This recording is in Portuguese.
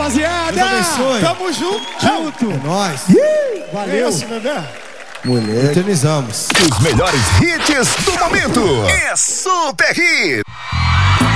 rapaziada. Deus abençoe. Tamo junto. É nóis. Valeu. Bebê. Mulher. Eternizamos. Os melhores hits do momento. É Super Hit.